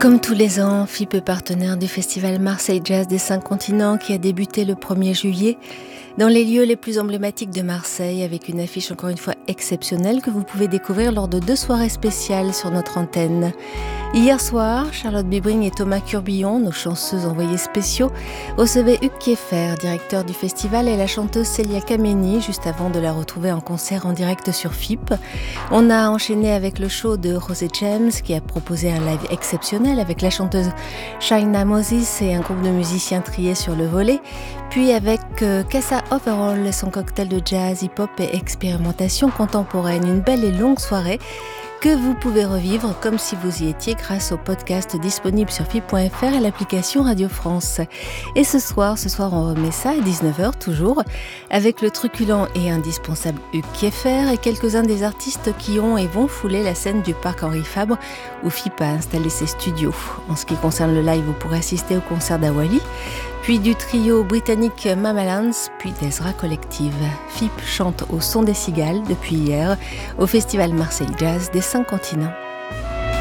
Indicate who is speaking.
Speaker 1: Comme tous les ans, FIP est partenaire du festival Marseille Jazz des 5 continents qui a débuté le 1er juillet dans les lieux les plus emblématiques de Marseille avec une affiche encore une fois exceptionnelle que vous pouvez découvrir lors de 2 soirées spéciales sur notre antenne. Hier soir, Charlotte Bibring et Thomas Curbillon, nos chanceux envoyés spéciaux, recevaient Hugues Kieffer, directeur du festival, et la chanteuse Célia Kameni, juste avant de la retrouver en concert en direct sur FIP. On a enchaîné avec le show de José James, qui a proposé un live exceptionnel avec la chanteuse Shaina Moses et un groupe de musiciens triés sur le volet. Puis avec Casa Overall, son cocktail de jazz, hip-hop et expérimentation contemporaine. Une belle et longue soirée que vous pouvez revivre comme si vous y étiez grâce au podcast disponible sur FIP.fr et l'application Radio France. Et ce soir, on remet ça à 19h toujours, avec le truculent et indispensable Hugues Kieffer et quelques-uns des artistes qui ont et vont fouler la scène du parc Henri Fabre où FIP a installé ses studios. En ce qui concerne le live, vous pourrez assister au concert d'Awali, puis du trio britannique Mamalands, puis d'Ezra Collective. FIP chante au son des cigales depuis hier au festival Marseille Jazz des 5 continents.